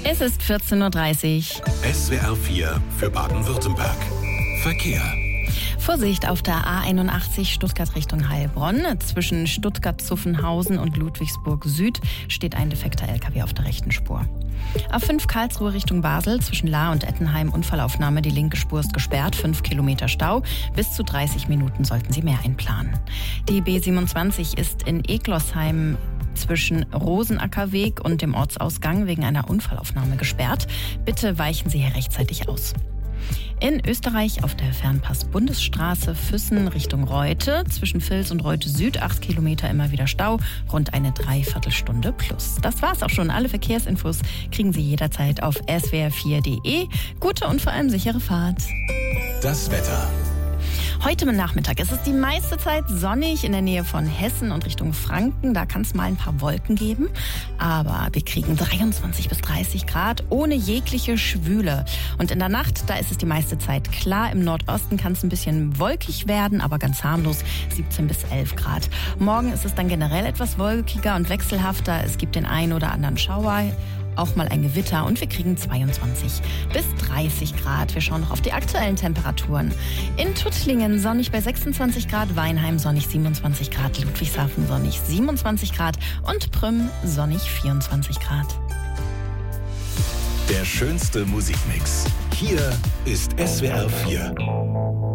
Es ist 14.30 Uhr. SWR 4 für Baden-Württemberg. Verkehr. Vorsicht auf der A81 Stuttgart Richtung Heilbronn. Zwischen Stuttgart-Zuffenhausen und Ludwigsburg Süd steht ein defekter LKW auf der rechten Spur. A5 Karlsruhe Richtung Basel, zwischen Lahr und Ettenheim Unfallaufnahme, die linke Spur ist gesperrt, 5 Kilometer Stau. Bis zu 30 Minuten sollten Sie mehr einplanen. Die B27 ist in Eglosheim zwischen Rosenackerweg und dem Ortsausgang wegen einer Unfallaufnahme gesperrt. Bitte weichen Sie hier rechtzeitig aus. In Österreich auf der Fernpass-Bundesstraße Füssen Richtung Reute, zwischen Vils und Reute Süd 8 Kilometer immer wieder Stau, rund eine Dreiviertelstunde plus. Das war's auch schon. Alle Verkehrsinfos kriegen Sie jederzeit auf swr4.de. Gute und vor allem sichere Fahrt. Das Wetter. Heute Nachmittag ist es die meiste Zeit sonnig in der Nähe von Hessen und Richtung Franken. Da kann es mal ein paar Wolken geben, aber wir kriegen 23 bis 30 Grad ohne jegliche Schwüle. Und in der Nacht, da ist es die meiste Zeit klar. Im Nordosten kann es ein bisschen wolkig werden, aber ganz harmlos, 17 bis 11 Grad. Morgen ist es dann generell etwas wolkiger und wechselhafter. Es gibt den einen oder anderen Schauer, auch mal ein Gewitter und wir kriegen 22 bis 30 Grad. Wir schauen noch auf die aktuellen Temperaturen. In Tuttlingen sonnig bei 26 Grad, Weinheim sonnig 27 Grad, Ludwigshafen sonnig 27 Grad und Prüm sonnig 24 Grad. Der schönste Musikmix. Hier ist SWR 4.